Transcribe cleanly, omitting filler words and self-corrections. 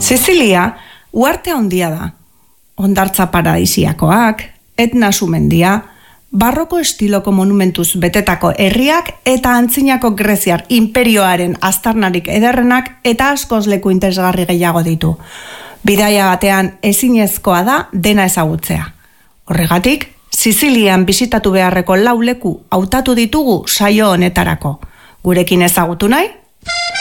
Sizilia, uarte handia da. Hondartza paradisiakoak, Etna sumendia, barroko estiloko monumentuz betetako herriak eta antzinako Greziar imperioaren aztarnarik ederrenak eta askoz leku interesgarri gehiago ditu. Bidaia batean ezinezkoa da dena ezagutzea. Horregatik, Sizilian bisitatu beharreko 4 leku hautatu ditugu saio honetarako. Gurekin ezagutu nahi?